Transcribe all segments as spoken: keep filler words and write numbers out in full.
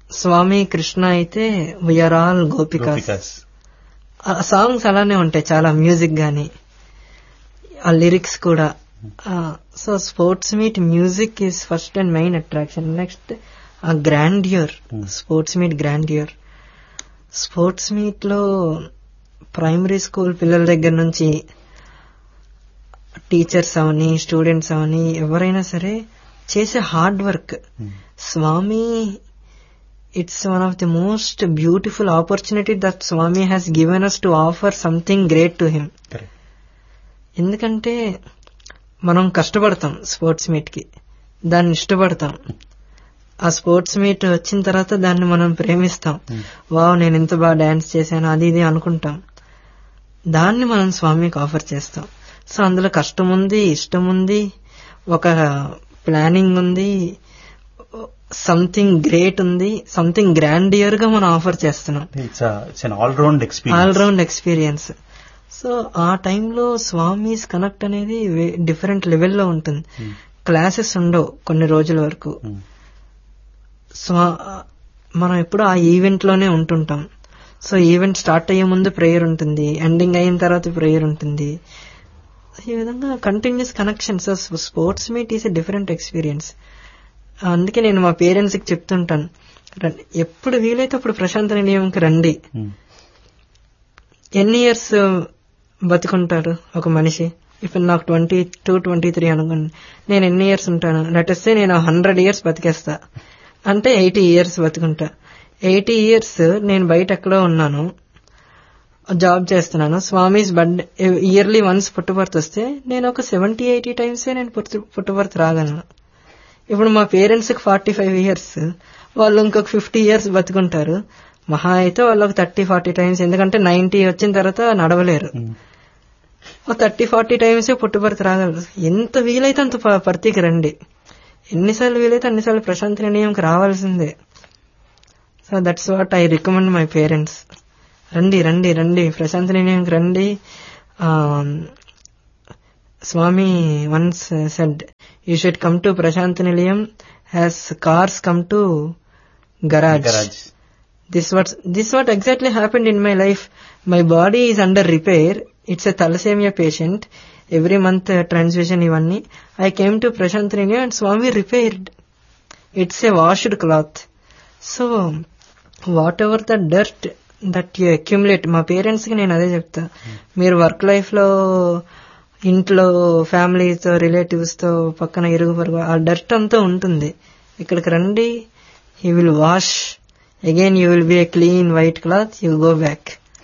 స్వామి కృష్ణ అయితే we are all gopikas. ఆ songs అలానే ఉంటాయి చాలా, మ్యూజిక్ గానీ ఆ లిరిక్స్ కూడా. So sports meet music is first and main attraction. Next ఆ grandeur, sports meet grandeur. Sports meet లో ప్రైమరీ స్కూల్ పిల్లల దగ్గర నుంచి టీచర్స్ అవని, స్టూడెంట్స్ అవని, ఎవరైనా సరే చేసే hard work. Swamy, it's one of the most beautiful opportunity that Swamy has given us to offer something great to him. ఎందుకంటే మనం కష్టపడతాం sports meet కి, దాన్ని ఇష్టపడతాం. ఆ స్పోర్ట్స్ మీట్ వచ్చిన తర్వాత దాన్ని మనం ప్రేమిస్తాం. వావ్, నేను ఎంత బాగా డాన్స్ చేశాను, అది ఇది అనుకుంటాం. దాన్ని మనం స్వామికి ఆఫర్ చేస్తాం. సో అందులో కష్టం ఉంది, ఇష్టం ఉంది, ఒక ప్లానింగ్ ఉంది, సంథింగ్ గ్రేట్ ఉంది, సంథింగ్ గ్రాండియర్ గా మనం ఆఫర్ చేస్తున్నాం. All round experience. సో ఆ టైంలో స్వామిస్ కనెక్ట్ అనేది డిఫరెంట్ లెవెల్లో ఉంటుంది. క్లాసెస్ ఉండవు కొన్ని రోజుల వరకు. స్వా మనం ఎప్పుడు ఆ ఈవెంట్ లోనే ఉంటుంటాం. సో ఈవెంట్ స్టార్ట్ అయ్యే ముందు ప్రేయర్ ఉంటుంది, ఎండింగ్ అయిన తర్వాత ప్రేయర్ ఉంటుంది. ఈ విధంగా continuous connection. So sports meet is a different experience. అందుకే నేను మా పేరెంట్స్ కి చెప్తుంటాను, ఎప్పుడు వీలైతే అప్పుడు ప్రశాంత నిలయంకి రండి. ఎన్ని ఇయర్స్ బతుకుంటారు ఒక మనిషి? ఇప్పుడు నాకు ట్వంటీ టూ ట్వంటీ త్రీ అనుకోండి, నేను ఎన్ని ఇయర్స్ ఉంటాను? లెటెస్ట్ నేను హండ్రెడ్ ఇయర్స్ బతికేస్తా అంటే ఎయిటీ ఇయర్స్ బతుకుంటా. ఎయిటీ ఇయర్స్ నేను బయట ఎక్కడో ఉన్నాను, జాబ్ చేస్తున్నాను. స్వామిస్ బర్త్డే ఇయర్లీ వన్స్ పుట్టుబర్త్ వస్తే నేను ఒక సెవెంటీ ఎయిటీ టైమ్సే నేను పుట్టుబర్త్ రాగలను. ఇప్పుడు మా పేరెంట్స్ కి ఫార్టీ ఫైవ్ ఇయర్స్, వాళ్ళు ఇంకొక ఫిఫ్టీ ఇయర్స్ బతుకుంటారు. మహా అయితే వాళ్ళు ఒక థర్టీ ఫార్టీ టైమ్స్, ఎందుకంటే నైన్టీ వచ్చిన తర్వాత నడవలేరు. ఒక థర్టీ ఫార్టీ టైమ్సే పుట్టుబర్త్ రాగలరు. ఎంత వీలైతే అంత పర్తికి రండి, ఎన్నిసార్లు వీలైతే అన్నిసార్లు ప్రశాంత నిలయంకి రావాల్సిందే. So that's what I recommend my parents. రండి రండి రండి ప్రశాంత నిలయంకి రండి. స్వామి once said, you should come to ప్రశాంత నిలయం as cars come to garage. This what this what exactly happened in my life. My body is under repair. It's a thalassemia patient. Every month uh, transfusion ivanni. I came to Prashant Nilayam and Swami repaired. It's a washed cloth. So whatever the dirt that you accumulate, మా parents కి నేను అదే చెప్తా, మీరు work life లో ఇంట్లో ఫ్యామిలీతో relatives తో పక్కన ఇరుగు పొరుగు ఆ డర్ట్ అంతా ఉంటుంది. ఇక్కడికి రండి, he will wash. Again you will be a clean white cloth, you go back.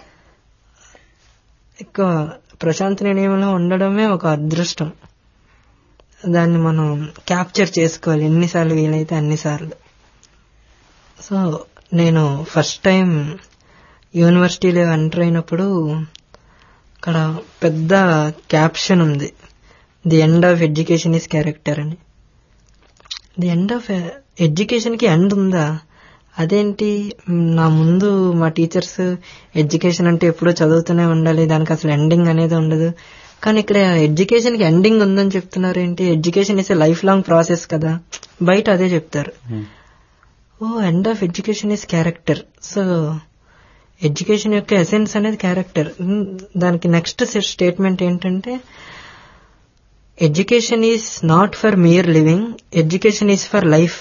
ఎక్కువ ప్రశాంత నిలయంలో ఉండడమే ఒక అదృష్టం. దాన్ని మనం క్యాప్చర్ చేసుకోవాలి ఎన్నిసార్లు వీలైతే అన్నిసార్లు. సో నేను ఫస్ట్ టైం యూనివర్సిటీలో ఎంటర్ అయినప్పుడు అక్కడ పెద్ద క్యాప్షన్ ఉంది, the end of education is character అని. ది ఎండ్ ఆఫ్ ఎడ్యుకేషన్ కి ఎండ్ ఉందా? అదేంటి? నా ముందు మా టీచర్స్ ఎడ్యుకేషన్ అంటే ఎప్పుడో చదువుతూనే ఉండాలి, దానికి అసలు ఎండింగ్ అనేది ఉండదు, కానీ ఇక్కడ ఎడ్యుకేషన్ కి ఎండింగ్ ఉందని చెప్తున్నారు ఏంటి? Education is a life long process కదా, బయట అదే చెప్తారు. ఓ end of education is character. So education యొక్క ఎసెన్స్ అనేది క్యారెక్టర్. దానికి నెక్స్ట్ స్టేట్మెంట్ ఏంటంటే, education is not for mere living, education is for life.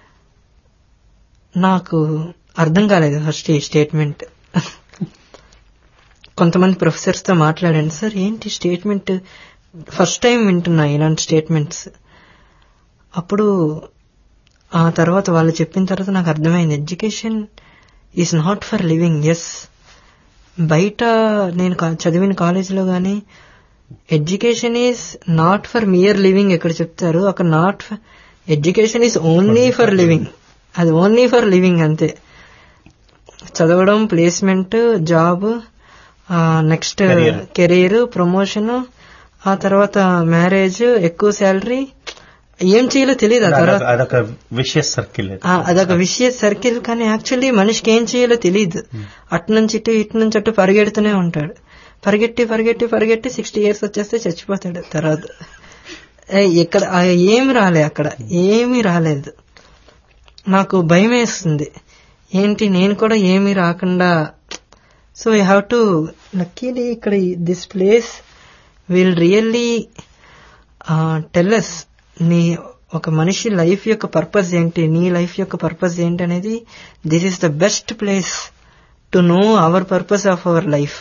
నాకు అర్థం కాలేదు ఫస్ట్ ఈ స్టేట్మెంట్. కొంతమంది ప్రొఫెసర్స్ తో మాట్లాడాను, సార్ ఏంటి స్టేట్మెంట్, ఫస్ట్ టైం వింటున్నా ఇలాంటి స్టేట్మెంట్స్. అప్పుడు ఆ తర్వాత వాళ్ళు చెప్పిన తర్వాత నాకు అర్థమైంది, education is not for living. Yes, బయట నేను చదివిన కాలేజీలో గానీ education is not for mere living ఎక్కడ చెప్తారు, అక్కడ not education is only for living. అది ఓన్లీ ఫర్ లివింగ్ అంతే. చదవడం, placement, job, next career, promotion, ఆ తర్వాత మ్యారేజ్, ఎక్కువ శాలరీ, ఏం చేయాలో తెలియదు. ఆ తర్వాత అదొక విషయస్ సర్కిల్, అదొక విషయస్ సర్కిల్. కానీ యాక్చువల్లీ మనిషికి ఏం చేయాలో తెలియదు. అటు నుంచి ఇటు, ఇటు నుంచి అటు పరిగెడుతూనే ఉంటాడు. పరిగెట్టి పరిగెట్టి పరిగెట్టి సిక్స్టీ ఇయర్స్ వచ్చేస్తే చచ్చిపోతాడు. తర్వాత ఇక్కడ ఏమి రాలే, అక్కడ ఏమీ రాలేదు. నాకు భయం వేస్తుంది, ఏంటి నేను కూడా ఏమీ రాకుండా. So we have to luckily ఇక్కడ this place will really tell us నీ ఒక మనిషి లైఫ్ యొక్క పర్పస్ ఏంటి, నీ లైఫ్ యొక్క పర్పస్ ఏంటి అనేది. This is the best place to know our purpose of our life.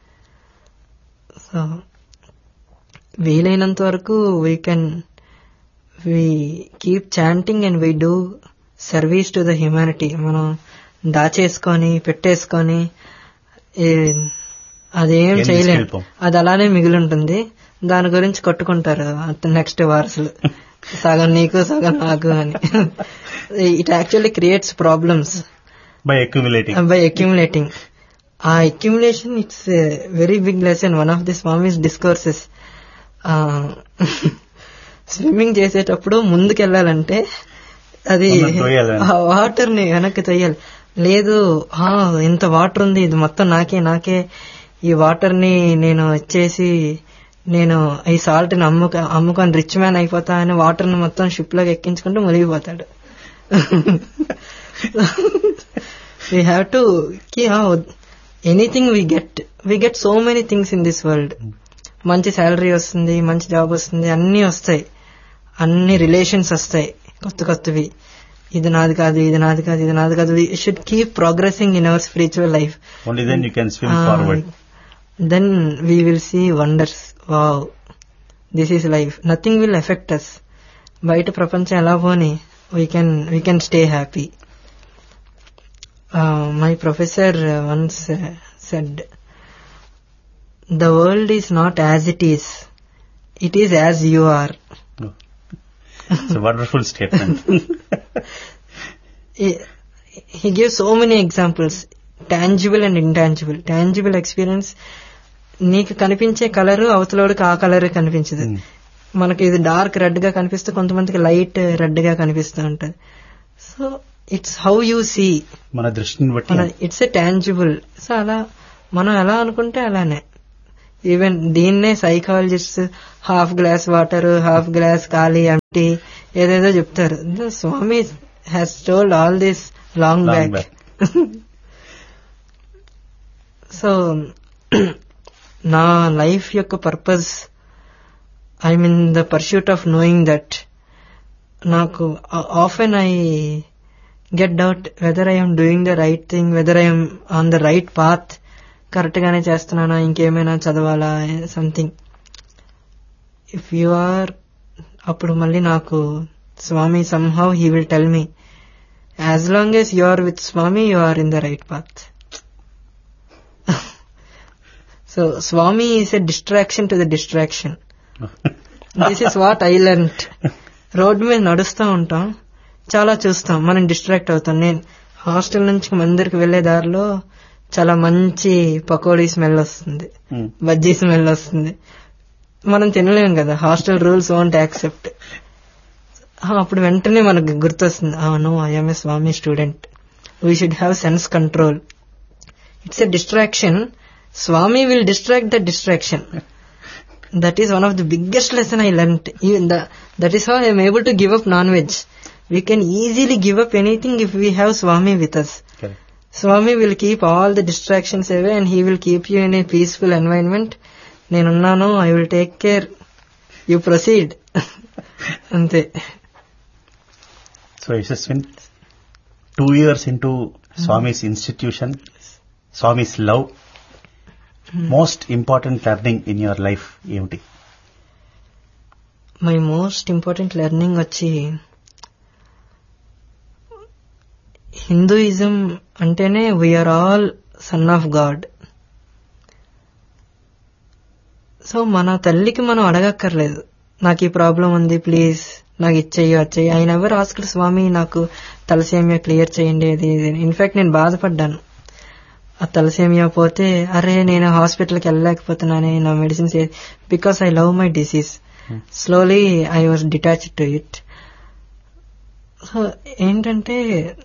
So వీలైనంత వరకు we can we keep chanting and we do service to the humanity. మనం దాచేసుకొని పెట్టేసుకొని అదేం చేయలేము, అది అలానే మిగిలి ఉంటుంది. దాని గురించి కొట్టుకుంటారు నెక్స్ట్ వారసులు, సగం నీకు సగం నాకు అని. It actually creates problems by accumulating by accumulating ఆ accumulation it's very big lesson. One of the Swami's discourses, swimming చేసేటప్పుడు ముందుకెళ్లాలంటే అది వాటర్ ని వెనక్కి తొయ్యాలి. లేదు ఇంత వాటర్ ఉంది, ఇది మొత్తం నాకే నాకే ఈ వాటర్ ని నేను వచ్చేసి నేను ఈ సాల్ట్ ని అమ్ముక అమ్ముకొని రిచ్ మ్యాన్ అయిపోతా అని వాటర్ ని మొత్తం షిప్ లోకి ఎక్కించుకుంటూ మునిగిపోతాడు. We have to anything we get we get so many things in this world. మంచి శాలరీ వస్తుంది, మంచి జాబ్ వస్తుంది, అన్ని వస్తాయి, అన్ని రిలేషన్స్ వస్తాయి కొత్త కొత్తవి. ఇది నాది కాదు, ఇది నాది కాదు, ఇది నాది కాదు. We should keep progressing in our spiritual life. Then we will see wonders. Wow, this is life. Nothing will affect us. బయట ప్రపంచం ఎలా పోని we can we can stay happy. Uh, my professor once uh, said, the world is not as it is, it is as you are. Oh. It's a wonderful statement. he, he gives so many examples, tangible and intangible. Tangible experience, నీకు కనిపించే colour అవతలోడికి ఆ colour కనిపించదు. మనకి ఇది dark red గా కనిపిస్తే కొంతమందికి light red గా కనిపిస్తూ ఉంటది. So it's how you see, మన దృష్టిని బట్టి ఇట్స్ ఎ టాంజిబుల్. సో అలా మనం ఎలా అనుకుంటే అలానే. ఈవెన్ దీన్నే psychologist half glass water, half glass ఖాళీ, ఎంటీ ఏదేదో చెప్తారు. స్వామి has told all this long back. So నా లైఫ్ యొక్క purpose, I mean the pursuit of knowing that. నాకు often I get doubt whether I'm doing the right thing, whether I'm on the right path, correct గానే చేస్తున్నానా, ఇంకేమైనా చదవాలా, something. If you are, అప్పుడు మళ్ళీ నాకు స్వామి somehow he will tell me, as long as you are with Swamy you are in the right path. So Swami is a distraction to the distraction. This is what I learnt. Road మీద నడుస్తూ ఉంటాం, చాలా చూస్తాం, మనం distract అవుతాం. నేను hostel నుంచి మందిరికి వెళ్లే దారిలో చాలా మంచి పకోడీ స్మెల్ వస్తుంది, బజ్జీ స్మెల్ వస్తుంది. మనం తినలేం కదా, హాస్టల్ రూల్స్ వోంట్ యాక్సెప్ట్. అప్పుడు వెంటనే మనకు గుర్తొస్తుంది, no I'm a Swamy student, we should have sense control. It's a distraction. Swami will distract the distraction. That is one of the biggest lesson I learnt. Even the, that is how I am able to give up non-veg. We can easily give up anything if we have Swami with us. Okay. Swami will keep all the distractions away and he will keep you in a peaceful environment. Nenunnanu, I will take care. You proceed. Ante. So it's just been two years into Swami's institution, Swami's love. Most important learning in your life ఏమిటి? My most important learning వచ్చి, Hinduism అంటేనే we are all son of God. So మన తల్లికి మనం అడగక్కర్లేదు, నాకు ఈ problem ఉంది please నాకు ఇచ్చేయి వచ్చేయి. ఆయన ఎవరు ఆస్క్డ్ స్వామి నాకు తలసేమియా క్లియర్ చేయండి అది. ఇన్ఫాక్ట్ నేను బాధపడ్డాను, ఆ తలసేమియా పోతే అరే నేను హాస్పిటల్కి వెళ్ళలేకపోతున్నానే, నా medicines, because I love my disease. Slowly I was detached to it. So ఏంటంటే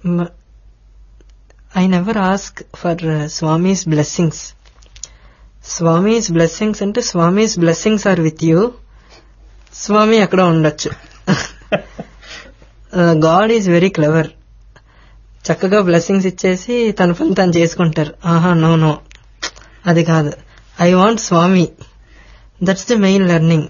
I never ask for Swami's blessings. Swami's blessings అంటే Swami's blessings are with you, స్వామి అక్కడ ఉండొచ్చు. God is very clever. చక్కగా బ్లెస్సింగ్స్ ఇచ్చేసి తన పని తను చేసుకుంటారు. ఆహా నో నో అది కాదు, I want Swamy. That's the main learning.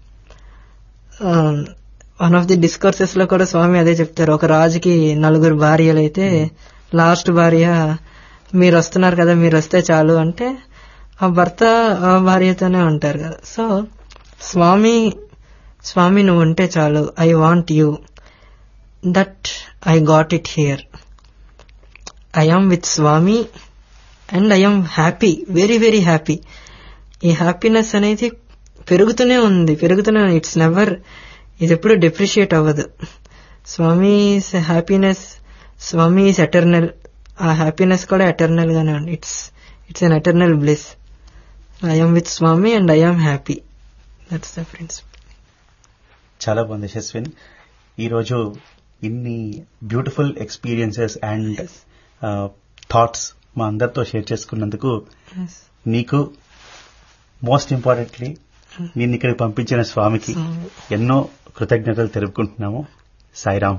One of the discourses లో కూడా స్వామి అదే చెప్తారు. ఒక రాజుకి నలుగురు భార్యలు అయితే లాస్ట్ భార్య మీరు వస్తున్నారు కదా, మీరు వస్తే చాలు అంటే ఆ భర్త ఆ భార్యతోనే ఉంటారు కదా. సో స్వామి స్వామి నువ్వు ఉంటే చాలు, I want you, that I got it here. I am with Swamy and I am happy, very very happy. ఈ హ్యాపీనెస్ అనేది పెరుగుతూనే ఉంది పెరుగుతూనే ఉంది ఇట్స్ నెవర్, ఇది ఎప్పుడు డిప్రిషియేట్ అవ్వదు. స్వామి హ్యాపీనెస్, స్వామి ఈస్ ఎటర్నల్. ఆ హ్యాపీనెస్ కూడా ఎటర్నల్ గానే ఉంది. It's it's an eternal bliss. I am with Swamy and I am happy. That's the principal. చాలా బాగుంది యశస్విన్. ఈరోజు ఇన్ని బ్యూటిఫుల్ ఎక్స్పీరియన్సెస్ అండ్ థాట్స్ మా అందరితో షేర్ చేసుకున్నందుకు నీకు, మోస్ట్ ఇంపార్టెంట్లీ నేను ఇక్కడికి పంపించిన స్వామికి ఎన్నో కృతజ్ఞతలు తెలుపుకుంటున్నాము. సాయిరాం.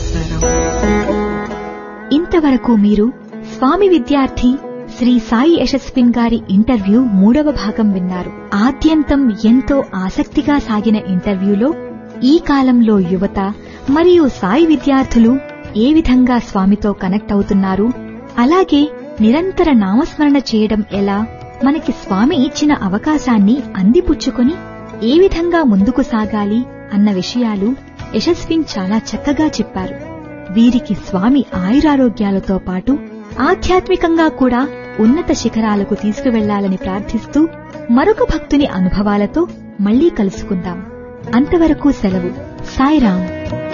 ఇంతవరకు మీరు స్వామి విద్యార్థి శ్రీ సాయి యశస్విన్ గారి ఇంటర్వ్యూ మూడవ భాగం విన్నారు. ఆద్యంతం ఎంతో ఆసక్తిగా సాగిన ఇంటర్వ్యూలో ఈ కాలంలో యువత మరియు సాయి విద్యార్థులు ఏ విధంగా స్వామితో కనెక్ట్ అవుతున్నారు, అలాగే నిరంతర నామస్మరణ చేయడం ఎలా, మనకి స్వామి ఇచ్చిన అవకాశాన్ని అందిపుచ్చుకొని ఏ విధంగా ముందుకు సాగాలి అన్న విషయాలు యశస్విన్ చాలా చక్కగా చెప్పారు. వీరికి స్వామి ఆయురారోగ్యాలతో పాటు ఆధ్యాత్మికంగా కూడా ఉన్నత శిఖరాలకు తీసుకువెళ్లాలని ప్రార్థిస్తూ మరొక భక్తుని అనుభవాలతో మళ్లీ కలుసుకుందాం. అంతవరకు సెలవు. సాయిరాం.